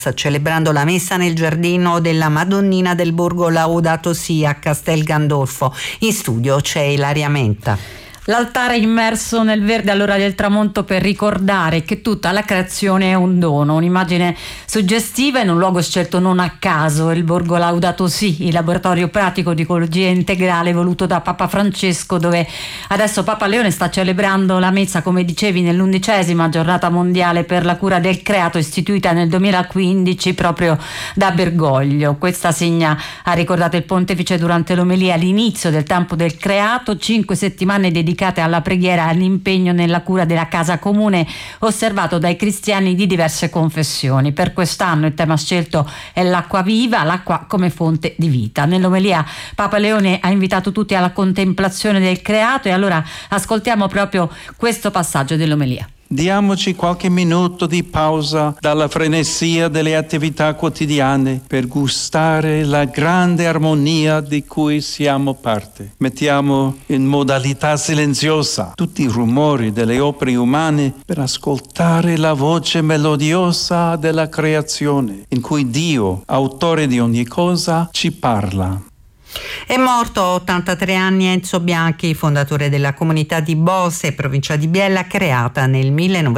celebrando la messa nel giardino della Madonnina del Borgo Laudato Si a Castel Gandolfo. In studio c'è Ilaria Menta. L'altare immerso nel verde all'ora del tramonto per ricordare che tutta la creazione è un dono, un'immagine suggestiva in un luogo scelto non a caso, il Borgo Laudato Si, il laboratorio pratico di ecologia integrale voluto da Papa Francesco, dove adesso Papa Leone sta celebrando la messa, come dicevi, nell'11ª giornata mondiale per la cura del creato, istituita nel 2015 proprio da Bergoglio. Questa segna, ha ricordato il pontefice durante l'omelia, all'inizio del tempo del creato, 5 settimane dedicate alla preghiera e all'impegno nella cura della casa comune, osservato dai cristiani di diverse confessioni. Per quest'anno il tema scelto è l'acqua viva, l'acqua come fonte di vita. Nell'omelia Papa Leone ha invitato tutti alla contemplazione del creato, e allora ascoltiamo proprio questo passaggio dell'omelia. Diamoci qualche minuto di pausa dalla frenesia delle attività quotidiane per gustare la grande armonia di cui siamo parte. Mettiamo in modalità silenziosa tutti i rumori delle opere umane per ascoltare la voce melodiosa della creazione, in cui Dio, autore di ogni cosa, ci parla. È morto a 83 anni Enzo Bianchi, fondatore della comunità di Bose, provincia di Biella, creata nel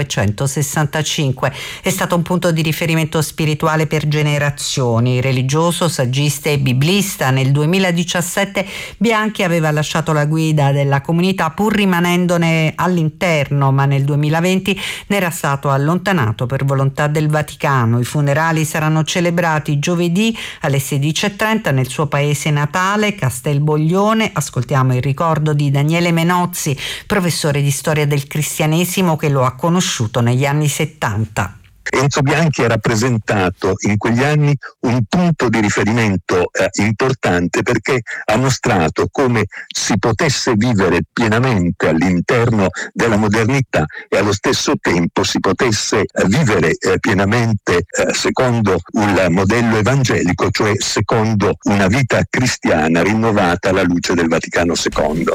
1965. È stato un punto di riferimento spirituale per generazioni. Religioso, saggista e biblista, nel 2017 Bianchi aveva lasciato la guida della comunità pur rimanendone all'interno, ma nel 2020 ne era stato allontanato per volontà del Vaticano. I funerali saranno celebrati giovedì alle 16:30 nel suo paese natale, Castelboglione. Ascoltiamo il ricordo di Daniele Menozzi, professore di storia del cristianesimo che lo ha conosciuto negli anni 70. Enzo Bianchi ha rappresentato in quegli anni un punto di riferimento importante, perché ha mostrato come si potesse vivere pienamente all'interno della modernità e allo stesso tempo si potesse vivere pienamente secondo un modello evangelico, cioè secondo una vita cristiana rinnovata alla luce del Vaticano II.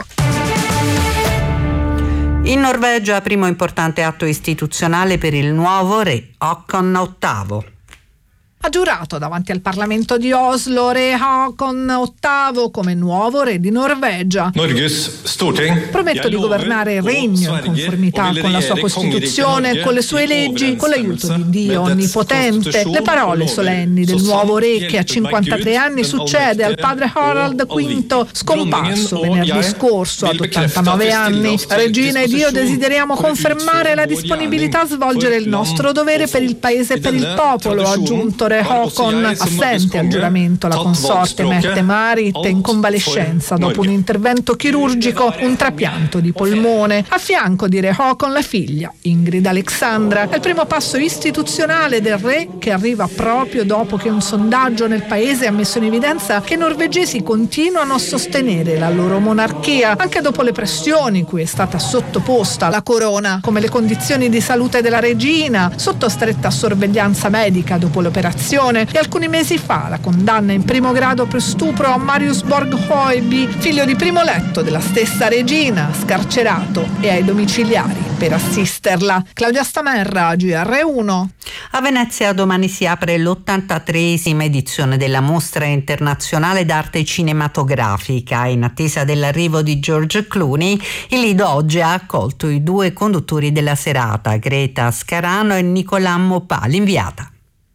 In Norvegia, primo importante atto istituzionale per il nuovo re Håkon VIII. Ha giurato davanti al Parlamento di Oslo re Håkon VIII come nuovo re di Norvegia. Prometto di governare il regno in conformità con la sua Costituzione, con le sue leggi, con l'aiuto di Dio Onnipotente. Le parole solenni del nuovo re che a 53 anni succede al padre Harald V, scomparso venerdì scorso ad 89 anni. Regina ed io desideriamo confermare la disponibilità a svolgere il nostro dovere per il paese e per il popolo, ha aggiunto re Håkon, assente al giuramento la consorte Mette-Marit, in convalescenza dopo un intervento chirurgico, un trapianto di polmone. A fianco di re Håkon la figlia, Ingrid Alexandra. È il primo passo istituzionale del re, che arriva proprio dopo che un sondaggio nel paese ha messo in evidenza che i norvegesi continuano a sostenere la loro monarchia, anche dopo le pressioni cui è stata sottoposta la corona, come le condizioni di salute della regina, sotto stretta sorveglianza medica dopo l'operazione, e alcuni mesi fa la condanna in primo grado per stupro a Marius Borg Høiby, figlio di Primoletto della stessa regina, scarcerato e ai domiciliari per assisterla. Claudia Stamerra, GR1. A Venezia domani si apre l'83esima edizione della Mostra Internazionale d'Arte Cinematografica. In attesa dell'arrivo di George Clooney, il Lido oggi ha accolto i due conduttori della serata, Greta Scarano e Nicolà Mopà, l'inviata.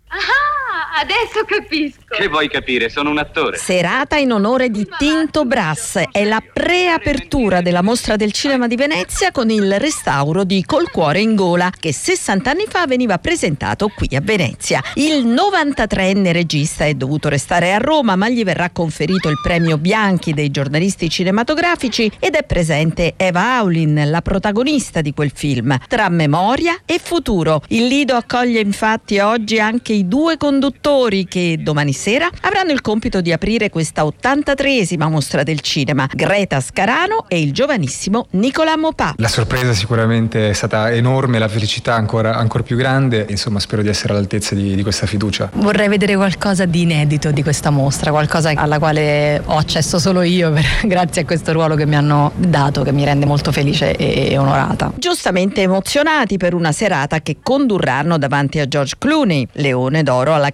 Adesso capisco. Che vuoi capire? Sono un attore. Serata in onore di Tinto Brass. È la preapertura della Mostra del Cinema di Venezia con il restauro di Col cuore in gola, che 60 anni fa veniva presentato qui a Venezia. Il 93enne regista è dovuto restare a Roma, ma gli verrà conferito il premio Bianchi dei giornalisti cinematografici ed è presente Eva Aulin, la protagonista di quel film. Tra memoria e futuro. Il Lido accoglie infatti oggi anche i due conduttori che domani sera avranno il compito di aprire questa 83esima mostra del cinema Greta Scarano e il giovanissimo Nicolas Maupin. La sorpresa sicuramente è stata enorme, la felicità ancora più grande, insomma spero di essere all'altezza di questa fiducia. Vorrei vedere qualcosa di inedito di questa mostra, qualcosa alla quale ho accesso solo io grazie a questo ruolo che mi hanno dato, che mi rende molto felice e onorata. Giustamente emozionati per una serata che condurranno davanti a George Clooney, Leone d'Oro alla